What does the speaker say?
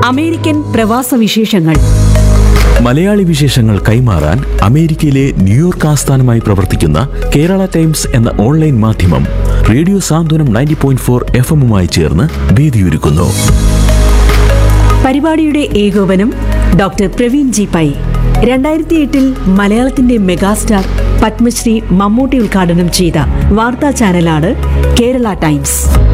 American പ്രവാസ വിശേഷങ്ങൾ. മലയാളി വിശേഷങ്ങൾ കൈമാറാൻ അമേരിക്കയിലെ ന്യൂയോർക്ക് ആസ്ഥാനമായി പ്രവർത്തിക്കുന്ന കേരള ടൈംസ് എന്ന ഓൺലൈൻ മാധ്യമം റേഡിയോ സാന്ത്വനം 90.4 FM-ഉമായി ചേർന്ന് വേദിയൊരുക്കുന്നു. പരിപാടിയുടെ ഏകോപനം ഡോക്ടർ പ്രവീൺ ജി പൈ. 2008 മലയാളത്തിന്റെ മെഗാസ്റ്റാർ പത്മശ്രീ മമ്മൂട്ടി ഉദ്ഘാടനം ചെയ്ത വാർത്താ ചാനലാണ് കേരള ടൈംസ്.